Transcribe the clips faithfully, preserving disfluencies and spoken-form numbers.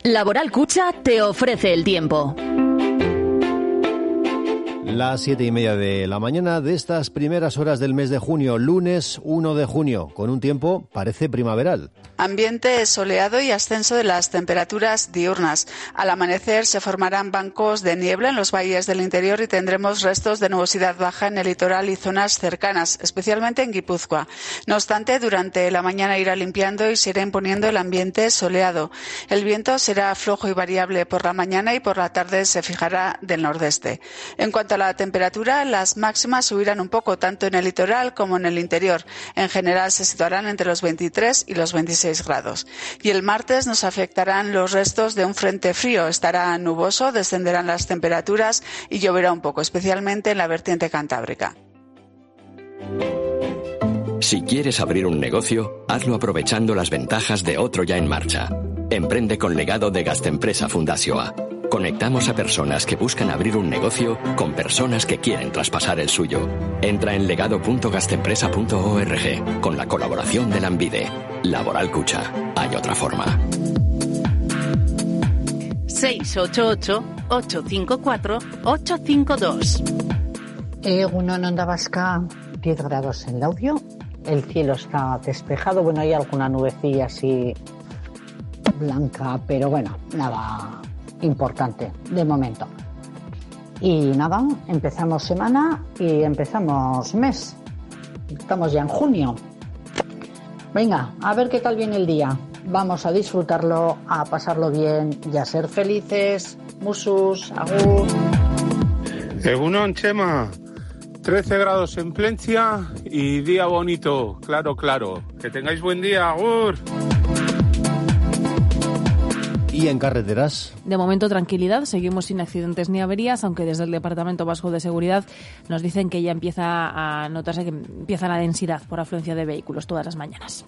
Laboral Cucha te ofrece el tiempo. Las siete y media de la mañana de estas primeras horas del mes de junio, lunes uno de junio, con un tiempo parece primaveral. Ambiente soleado y ascenso de las temperaturas diurnas. Al amanecer se formarán bancos de niebla en los valles del interior y tendremos restos de nubosidad baja en el litoral y zonas cercanas, especialmente en Guipúzcoa. No obstante, durante la mañana irá limpiando y se irá imponiendo el ambiente soleado. El viento será flojo y variable por la mañana y por la tarde se fijará del nordeste. En cuanto a la temperatura, las máximas subirán un poco tanto en el litoral como en el interior. En general se situarán entre los veintitrés y los veintiséis grados. Y el martes nos afectarán los restos de un frente frío. Estará nuboso, descenderán las temperaturas y lloverá un poco, especialmente en la vertiente cantábrica. Si quieres abrir un negocio, hazlo aprovechando las ventajas de otro ya en marcha. Emprende con legado de Gastempresa Fundazioa. Conectamos a personas que buscan abrir un negocio con personas que quieren traspasar el suyo. Entra en legado punto gastempresa punto org con la colaboración de Lanbide. Laboral Cucha. Hay otra forma. seis ocho ocho, ocho cinco cuatro, ocho cinco dos. Egunon Onda Vasca, diez grados en Laudio. El cielo está despejado. Bueno, hay alguna nubecilla así blanca, pero bueno, nada importante de momento. Y nada, empezamos semana y empezamos mes. Estamos ya en junio. Venga, a ver qué tal viene el día. Vamos a disfrutarlo, a pasarlo bien y a ser felices. Musus, agur. Egunon, Chema. trece grados en Plencia y día bonito. Claro, claro. Que tengáis buen día, agur. ¿Y en carreteras? De momento tranquilidad, seguimos sin accidentes ni averías, aunque desde el Departamento Vasco de Seguridad nos dicen que ya empieza a notarse que empieza la densidad por afluencia de vehículos todas las mañanas.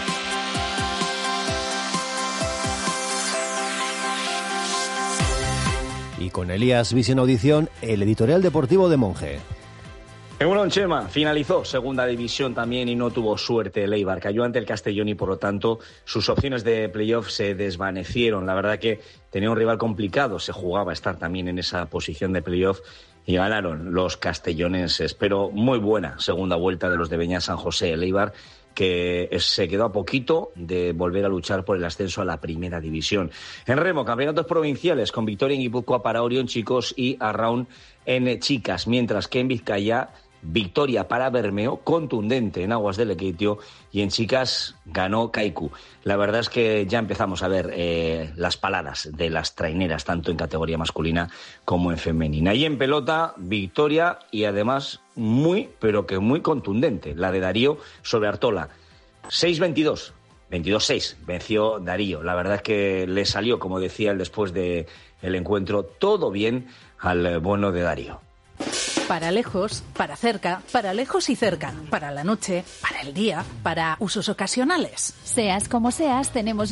Y con Elías Visión Audición, el editorial deportivo de Monje. Egunon, Chema, finalizó segunda división también y no tuvo suerte el Eibar. Cayó ante el Castellón y por lo tanto sus opciones de playoff se desvanecieron. La verdad que tenía un rival complicado, se jugaba estar también en esa posición de playoff y ganaron los castellonenses. Pero muy buena segunda vuelta de los de Beñat San José. El Eibar que se quedó a poquito de volver a luchar por el ascenso a la primera división. En remo, campeonatos provinciales con victoria en Guipúzcoa para Orión chicos y Arraun en chicas, mientras que en Vizcaya victoria para Bermeo, contundente en aguas del Lekeitio, y en chicas ganó Kaiku. La verdad es que ya empezamos a ver eh, las paladas de las traineras, tanto en categoría masculina como en femenina. Y en pelota, victoria y además muy, pero que muy contundente, la de Darío sobre Artola. seis veintidós, veintidós seis, venció Darío. La verdad es que le salió, como decía él después del encuentro, todo bien al bueno de Darío. Para lejos, para cerca, para lejos y cerca, para la noche, para el día, para usos ocasionales. Seas como seas, tenemos